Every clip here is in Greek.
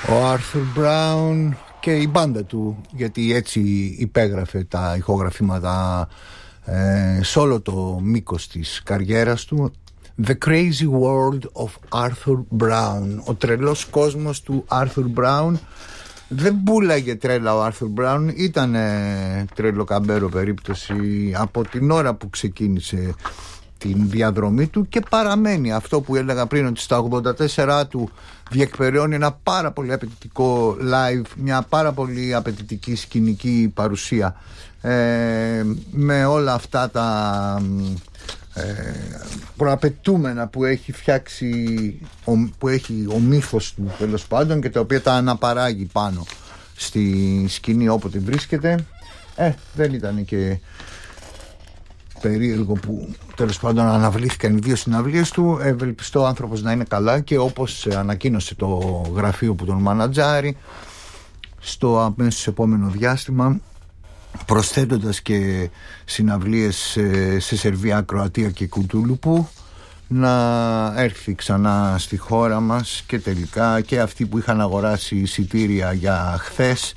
Ο Άρθουρ Μπράουν και η μπάντα του, γιατί έτσι υπέγραφε τα ηχογραφήματα σε όλο το μήκος της καριέρας του. The Crazy World of Arthur Brown. Ο τρελός κόσμος του Άρθουρ Μπράουν. Δεν πουλάγε τρέλα ο Άρθουρ Μπράουν, ήταν τρελοκαμπέρο περίπτωση από την ώρα που ξεκίνησε την διαδρομή του και παραμένει αυτό που έλεγα πριν, ότι στα 84 του διεκπεραιώνει ένα πάρα πολύ απαιτητικό live, μια πάρα πολύ απαιτητική σκηνική παρουσία, με όλα αυτά τα προαπαιτούμενα που έχει φτιάξει, που έχει ο μύθος του τέλος πάντων, και τα οποία τα αναπαράγει πάνω στη σκηνή όποτε βρίσκεται. Δεν ήταν και περίεργο που τέλος πάντων αναβλήθηκαν οι δύο συναυλίες του. Ευελπιστώ ο άνθρωπος να είναι καλά, και όπως ανακοίνωσε το γραφείο που τον μανατζάρει, στο αμέσως επόμενο διάστημα, προσθέτοντας και συναυλίες σε Σερβία, Κροατία και Κουτούλουπου, να έρθει ξανά στη χώρα μας, και τελικά και αυτοί που είχαν αγοράσει εισιτήρια για χθες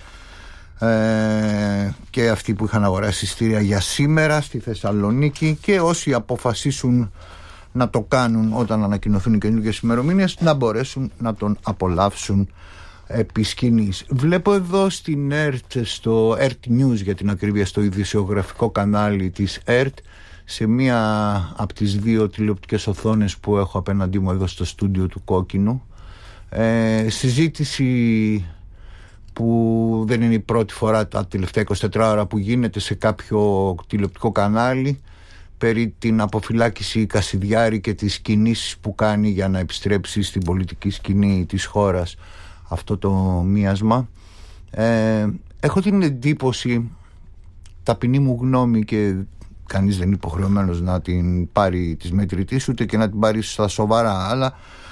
και αυτοί που είχαν αγοράσει εισιτήρια για σήμερα στη Θεσσαλονίκη, και όσοι αποφασίσουν να το κάνουν όταν ανακοινωθούν οι καινούργιες ημερομηνίες, να μπορέσουν να τον απολαύσουν επί σκηνής. Βλέπω εδώ στην ΕΡΤ, στο ΕΡΤ News για την ακρίβεια, στο ειδησιογραφικό κανάλι της ΕΡΤ, σε μία από τις δύο τηλεοπτικές οθόνες που έχω απέναντί μου εδώ στο στούντιο του Κόκκινου, συζήτηση που δεν είναι η πρώτη φορά τα τελευταία 24 ώρα που γίνεται σε κάποιο τηλεοπτικό κανάλι, περί την αποφυλάκηση Κασιδιάρη και τις κινήσεις που κάνει για να επιστρέψει στην πολιτική σκηνή της χώρας αυτό το μίασμα. Έχω την εντύπωση, ταπεινή μου γνώμη, και κανείς δεν είναι υποχρεωμένος να την πάρει της μετρητής, ούτε και να την πάρει στα σοβαρά, αλλά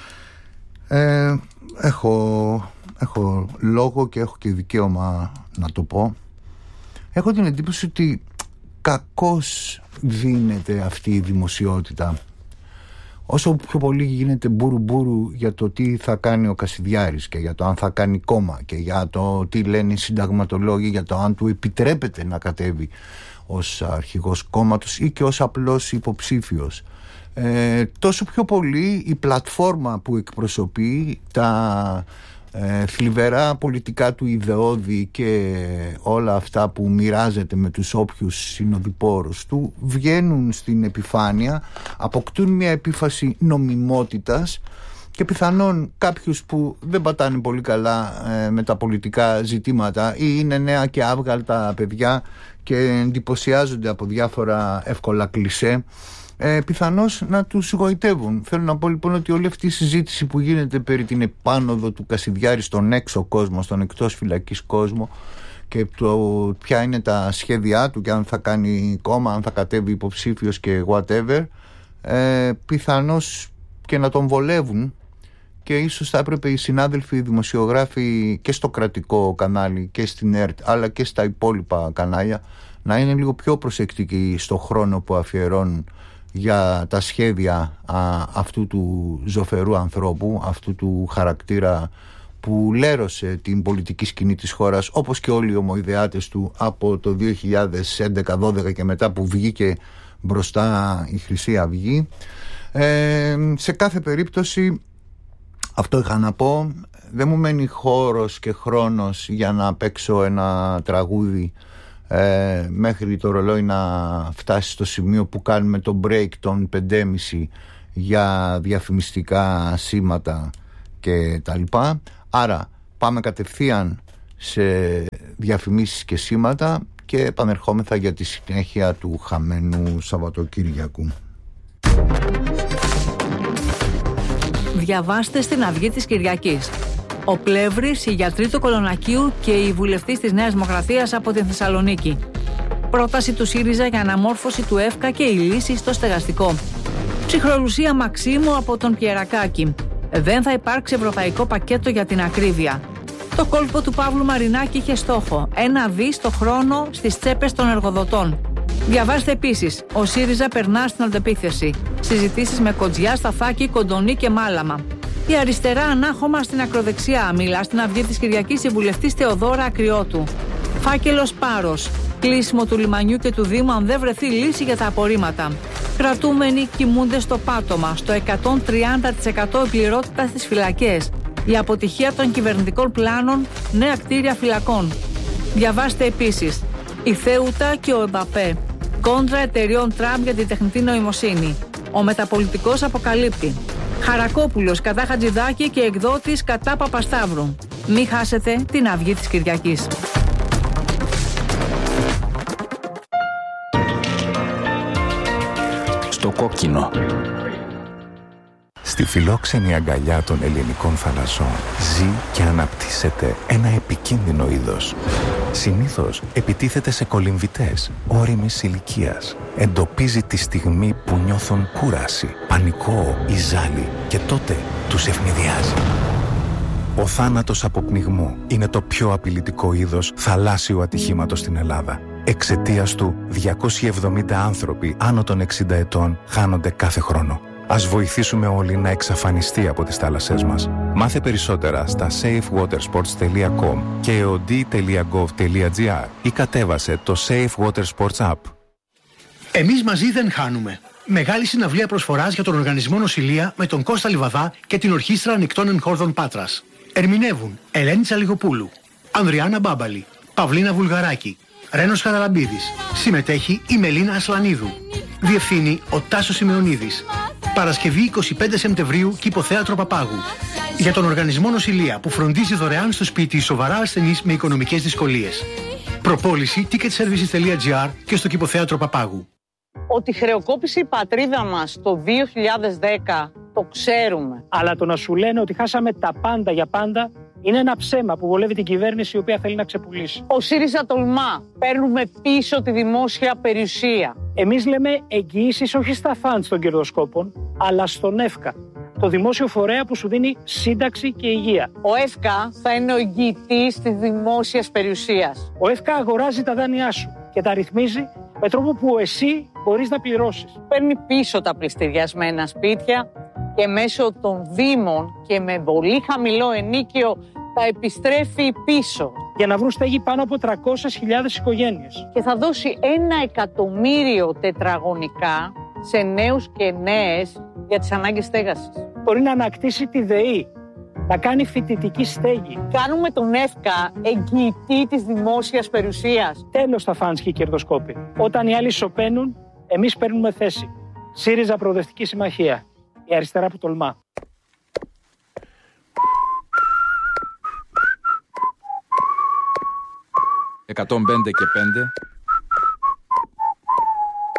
έχω λόγο και έχω και δικαίωμα να το πω. Έχω την εντύπωση ότι κακώς δίνεται αυτή η δημοσιότητα. Όσο πιο πολύ γίνεται μπουρου για το τι θα κάνει ο Κασιδιάρης, και για το αν θα κάνει κόμμα, και για το τι λένε οι συνταγματολόγοι, για το αν του επιτρέπεται να κατέβει ως αρχηγός κόμματος ή και ως απλός υποψήφιος, τόσο πιο πολύ η πλατφόρμα που εκπροσωπεί, τα θλιβερά πολιτικά του ιδεώδη και όλα αυτά που μοιράζεται με τους όποιους συνοδοιπόρους του, βγαίνουν στην επιφάνεια, αποκτούν μια επίφαση νομιμότητας, και πιθανόν κάποιους που δεν πατάνε πολύ καλά με τα πολιτικά ζητήματα, ή είναι νέα και άβγαλτα παιδιά και εντυπωσιάζονται από διάφορα εύκολα κλισέ, πιθανώς να τους γοητεύουν. Θέλω να πω λοιπόν ότι όλη αυτή η συζήτηση που γίνεται περί την επάνωδο του Κασιδιάρη στον έξω κόσμο, στον εκτός φυλακής κόσμο, και ποια είναι τα σχέδιά του, και αν θα κάνει κόμμα, αν θα κατέβει υποψήφιος και whatever, πιθανώς και να τον βολεύουν, και ίσως θα έπρεπε οι συνάδελφοι οι δημοσιογράφοι και στο κρατικό κανάλι και στην ΕΡΤ, αλλά και στα υπόλοιπα κανάλια, να είναι λίγο πιο προσεκτικοί στο χρόνο που αφιερώνουν για τα σχέδια αυτού του ζωφερού ανθρώπου, αυτού του χαρακτήρα που λέρωσε την πολιτική σκηνή της χώρας, όπως και όλοι οι ομοειδεάτες του από το 2011-12 και μετά, που βγήκε μπροστά η Χρυσή Αυγή. Σε κάθε περίπτωση, αυτό είχα να πω. Δεν μου μένει χώρος και χρόνος για να παίξω ένα τραγούδι μέχρι το ρολόι να φτάσει στο σημείο που κάνουμε το break των 5.30 για διαφημιστικά σήματα και τα λοιπά. Άρα πάμε κατευθείαν σε διαφημίσεις και σήματα και επανερχόμεθα για τη συνέχεια του χαμένου Σαββατοκύριακου. Διαβάστε στην Αυγή της Κυριακής. Ο Πλεύρης, η γιατρή του Κολονακίου και η βουλευτής της Νέας Δημοκρατίας από την Θεσσαλονίκη. Πρόταση του ΣΥΡΙΖΑ για αναμόρφωση του ΕΦΚΑ και η λύση στο στεγαστικό. Ψυχρολουσία Μαξίμου από τον Πιερακάκη. Δεν θα υπάρξει ευρωπαϊκό πακέτο για την ακρίβεια. Το κόλπο του Παύλου Μαρινάκη είχε στόχο 1 δις το χρόνο στις τσέπες των εργοδοτών. Διαβάστε επίσης, ο ΣΥΡΙΖΑ περνά στην αντεπίθεση. Συζητήσεις με Κοντζιά, Σταθάκη, Κοντονή και Μάλαμα. Η αριστερά ανάχωμα στην ακροδεξιά. Μιλά στην Αυγή της Κυριακής η βουλευτής Θεοδώρα Ακριώτου. Φάκελος Πάρος. Κλείσιμο του λιμανιού και του Δήμου αν δεν βρεθεί λύση για τα απορρίμματα. Κρατούμενοι κοιμούνται στο πάτωμα. Στο 130% η πληρότητα στις φυλακές. Η αποτυχία των κυβερνητικών πλάνων, νέα κτίρια φυλακών. Διαβάστε επίσης. Η Θέουτα και ο Εμπαπέ. Κόντρα εταιριών Τραμπ για την τεχνητή νοημοσύνη. Ο μεταπολιτικός αποκαλύπτει. Χαρακόπουλος κατά Χατζηδάκη και εκδότης κατά Παπασταύρου. Μη χάσετε την Αυγή της Κυριακής. Στο κόκκινο. Στη φιλόξενη αγκαλιά των ελληνικών θαλασσών ζει και αναπτύσσεται ένα επικίνδυνο είδος. Συνήθως επιτίθεται σε κολυμβητές ώριμης ηλικίας. Εντοπίζει τη στιγμή που νιώθουν κούραση, πανικό ή ζάλι και τότε τους ευνηδιάζει. Ο θάνατος από πνιγμό είναι το πιο απειλητικό είδος θαλάσσιου ατυχήματος στην Ελλάδα. Εξαιτίας του, 270 άνθρωποι άνω των 60 ετών χάνονται κάθε χρόνο. Ας βοηθήσουμε όλοι να εξαφανιστεί από τις θάλασσές μας. Μάθε περισσότερα στα safewatersports.com και eod.gov.gr ή κατέβασε το Safe Water Sports App. Εμείς μαζί δεν χάνουμε. Μεγάλη συναυλία προσφοράς για τον Οργανισμό Νοσηλεία με τον Κώστα Λιβαδά και την Ορχήστρα Ανοιχτών Εγχόρδων Πάτρας. Ερμηνεύουν Ελένη Τσαλιγοπούλου, Ανδριάννα Μπάμπαλη, Παυλίνα Βουλγαράκη, Ρένος Χαραλαμπίδης. Συμμετέχει η Μελίνα Ασλανίδου. Διευθύνει ο Τάσος Σημεωνίδης. Παρασκευή 25 Σεπτεμβρίου, Κηποθέατρο Παπάγου. Για τον Οργανισμό Νοσηλεία που φροντίζει δωρεάν στο σπίτι σοβαρά ασθενείς με οικονομικές δυσκολίες. Προπόληση ticketservices.gr και στο Κηποθέατρο Παπάγου. Ότι χρεοκόπησε η πατρίδα μας το 2010 το ξέρουμε. Αλλά το να σου λένε ότι χάσαμε τα πάντα για πάντα είναι ένα ψέμα που βολεύει την κυβέρνηση η οποία θέλει να ξεπουλήσει. Ο ΣΥΡΙΖΑ τολμά. Παίρνουμε πίσω τη δημόσια περιουσία. Εμείς λέμε εγγυήσεις όχι στα φαντς των κερδοσκόπων, αλλά στον ΕΦΚΑ. Το δημόσιο φορέα που σου δίνει σύνταξη και υγεία. Ο ΕΦΚΑ θα είναι ο εγγυητής της δημόσιας περιουσίας. Ο ΕΦΚΑ αγοράζει τα δάνειά σου και τα ρυθμίζει με τρόπο που εσύ μπορείς να πληρώσεις. Παίρνει πίσω τα πληστηριασμένα σπίτια και μέσω των δήμων και με πολύ χαμηλό ενίκιο τα επιστρέφει πίσω. Για να βρουν στέγη πάνω από 300.000 οικογένειες. Και θα δώσει 1 εκατομμύριο τετραγωνικά σε νέους και νέες για τις ανάγκες στέγασης. Μπορεί να ανακτήσει τη ΔΕΗ, να κάνει φοιτητική στέγη. Κάνουμε τον ΕΦΚΑ εγγυητή της δημόσιας περιουσίας. Τέλος τα φαντς και οι κερδοσκόποι. Όταν οι άλλοι σωπαίνουν, εμείς παίρνουμε θέση. ΣΥΡΙΖΑ Προοδευτική Συμμαχία. Η αριστερά που τολμά. 105 και 5.